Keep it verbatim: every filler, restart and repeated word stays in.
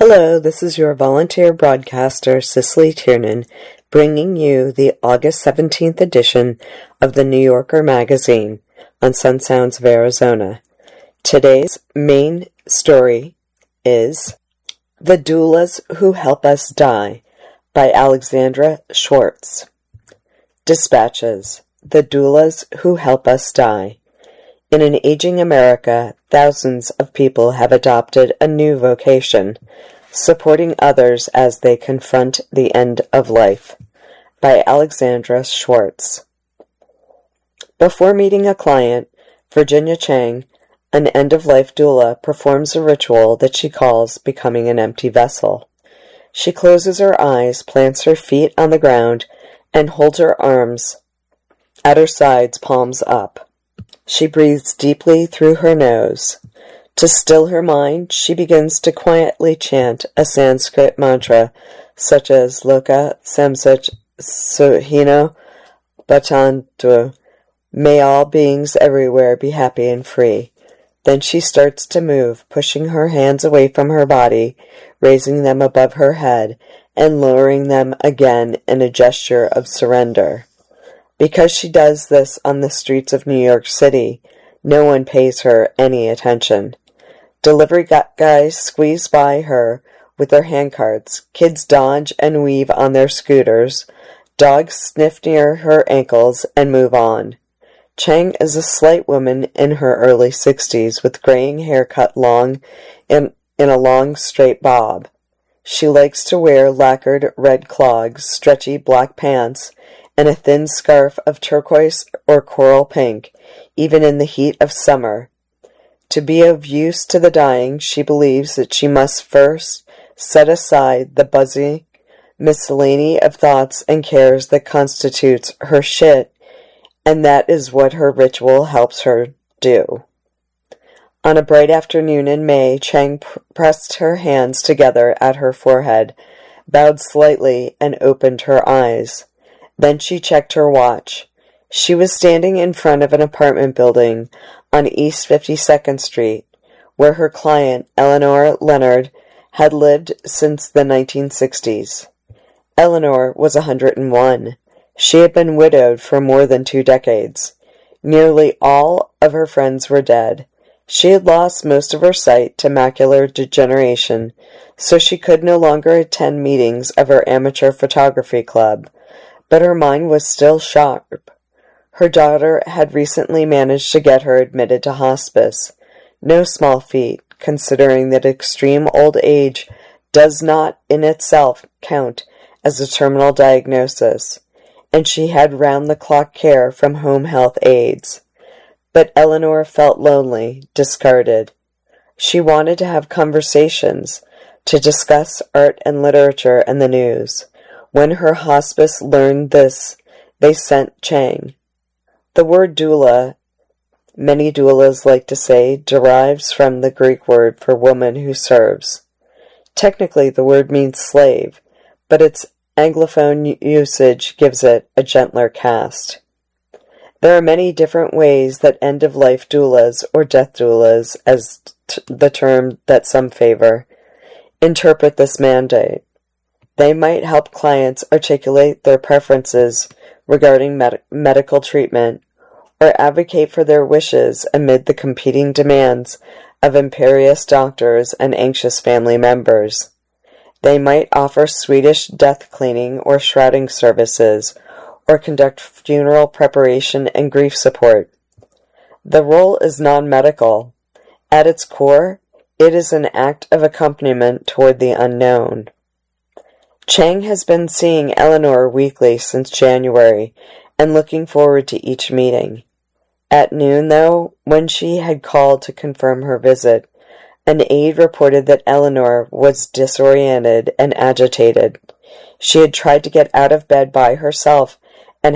Hello, this is your volunteer broadcaster, Cicely Tiernan, bringing you the August seventeenth edition of the New Yorker magazine on Sun Sounds of Arizona. Today's main story is The Doulas Who Help Us Die by Alexandra Schwartz. Dispatches: The Doulas Who Help Us Die. In an aging America, thousands of people have adopted a new vocation, supporting others as they confront the end of life. By Alexandra Schwartz. Before meeting a client, Virginia Chang, an end-of-life doula, performs a ritual that she calls becoming an empty vessel. She closes her eyes, plants her feet on the ground, and holds her arms at her sides, palms up. She breathes deeply through her nose. To still her mind, she begins to quietly chant a Sanskrit mantra such as Loka Samsach Suhino Bhatantu. May all beings everywhere be happy and free. Then she starts to move, pushing her hands away from her body, raising them above her head, and lowering them again in a gesture of surrender. Because she does this on the streets of New York City, no one pays her any attention. Delivery guys squeeze by her with their handcarts, kids dodge and weave on their scooters, dogs sniff near her ankles and move on. Chang is a slight woman in her early sixties with graying hair cut long in, in a long straight bob. She likes to wear lacquered red clogs, stretchy black pants, and a thin scarf of turquoise or coral pink, even in the heat of summer. To be of use to the dying, she believes that she must first set aside the buzzing miscellany of thoughts and cares that constitutes her shit, and that is what her ritual helps her do. On a bright afternoon in May, Chang pr- pressed her hands together at her forehead, bowed slightly, and opened her eyes. Then she checked her watch. She was standing in front of an apartment building on East fifty-second Street, where her client, Eleanor Leonard, had lived since the nineteen sixties. Eleanor was one hundred and one. She had been widowed for more than two decades. Nearly all of her friends were dead. She had lost most of her sight to macular degeneration, so she could no longer attend meetings of her amateur photography club. But her mind was still sharp. Her daughter had recently managed to get her admitted to hospice. No small feat, considering that extreme old age does not in itself count as a terminal diagnosis, and she had round-the-clock care from home health aides. But Eleanor felt lonely, discarded. She wanted to have conversations, to discuss art and literature and the news. When her hospice learned this, they sent Chang. The word doula, many doulas like to say, derives from the Greek word for woman who serves. Technically, the word means slave, but its Anglophone usage gives it a gentler cast. There are many different ways that end-of-life doulas, or death doulas, as t- the term that some favor, interpret this mandate. They might help clients articulate their preferences regarding med- medical treatment, or advocate for their wishes amid the competing demands of imperious doctors and anxious family members. They might offer Swedish death cleaning or shrouding services, or conduct funeral preparation and grief support. The role is non-medical. At its core, it is an act of accompaniment toward the unknown. Chang has been seeing Eleanor weekly since January and looking forward to each meeting. At noon, though, when she had called to confirm her visit, an aide reported that Eleanor was disoriented and agitated. She had tried to get out of bed by herself